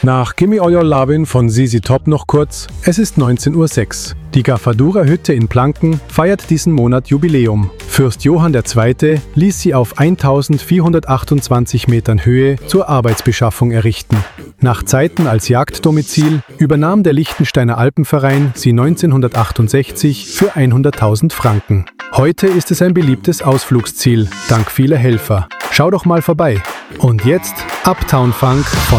Nach Gimme All Your Lovin' von ZZ Top noch kurz, es ist 19:06 Uhr. Die Ghafadoura-Hütte in Planken feiert diesen Monat Jubiläum. Fürst Johann II. Ließ sie auf 1428 Metern Höhe zur Arbeitsbeschaffung errichten. Nach Zeiten als Jagddomizil übernahm der Liechtensteiner Alpenverein sie 1968 für 100.000 Franken. Heute ist es ein beliebtes Ausflugsziel, dank vieler Helfer. Schau doch mal vorbei. Und jetzt Uptown Funk von